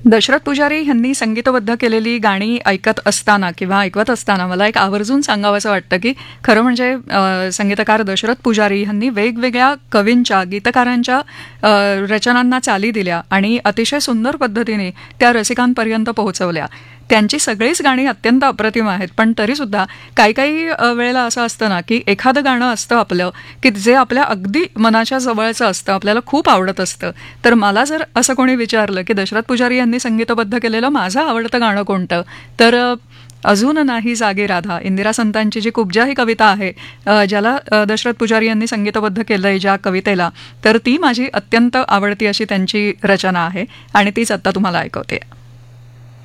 दशरथ पुजारी यांनी संगीतबद्ध केलेली गाणी ऐकत असताना किंवा ऐकवत असताना मला एक आवर्जून सांगावंसं वाटतं की खरं म्हणजे संगीतकार दशरथ पुजारी यांनी वेगवेगळ्या कवींच्या गीतकारांच्या रचनांना चाली दिल्या आणि अतिशय सुंदर पद्धतीने त्या रसिकांपर्यंत पोहोचवल्या. त्यांची सगळीच गाणी अत्यंत अप्रतिम आहेत, पण तरीसुद्धा काही काही वेळेला असं असतं ना की एखादं गाणं असतं आपलं की जे आपल्या अगदी मनाच्या जवळचं असतं, आपल्याला खूप आवडत असतं. तर मला जर असं कोणी विचारलं की दशरथ पुजारी यांनी संगीतबद्ध केलेलं माझं आवडतं गाणं कोणतं, तर अजून नाही जागे राधा, इंदिरा संतांची जी कुब्जा ही कविता आहे, ज्याला दशरथ पुजारी यांनी संगीतबद्ध केलंय ज्या कवितेला, तर ती माझी अत्यंत आवडती अशी त्यांची रचना आहे आणि तीच आत्ता तुम्हाला ऐकवते.